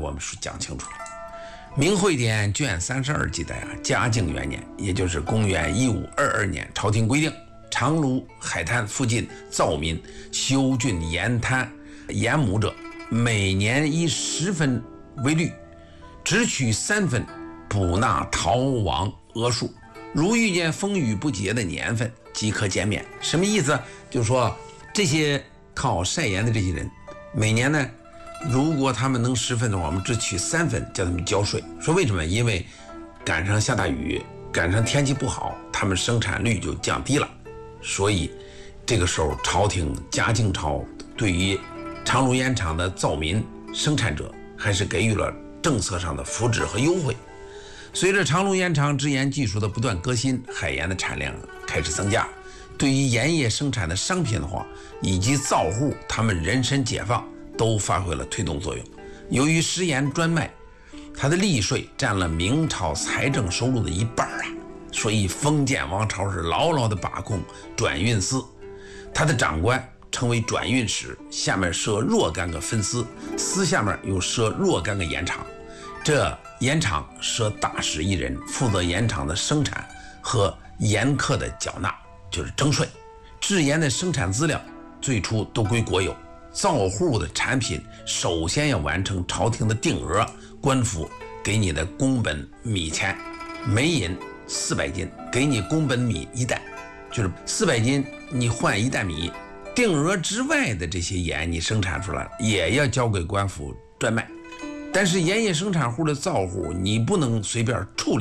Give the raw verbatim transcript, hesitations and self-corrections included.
我们讲清楚了。明会典卷三十二记载啊，嘉靖元年，也就是公元一五二二年，朝廷规定长芦海滩附近造民修浚盐滩盐亩者，每年以十分为率，只取三分补纳逃亡额数。如遇见风雨不节的年份，即可减免。什么意思？就是说这些靠晒盐的这些人，每年呢，如果他们能十分的话，我们只取三分叫他们交税。说为什么？因为赶上下大雨，赶上天气不好，他们生产率就降低了。所以这个时候朝廷嘉靖朝对于长芦盐场的造民生产者还是给予了政策上的扶持和优惠。随着长芦盐场制盐技术的不断革新，海盐的产量开始增加，对于盐业生产的商品化以及造户他们人身解放都发挥了推动作用。由于食盐专卖，它的利税占了明朝财政收入的一半啊，所以封建王朝是牢牢地把控转运司，他的长官称为转运使，下面设若干个分司，司下面又设若干个盐场。这盐场设大使一人，负责盐场的生产和盐客的缴纳，就是征税。制盐的生产资料最初都归国有，造户的产品首先要完成朝廷的定额，官府给你的工本米钱，每银四百斤，给你工本米一担，就是四百斤你换一担米。定额之外的这些盐你生产出来也要交给官府专卖。但是盐业生产户的造户，你不能随便处理。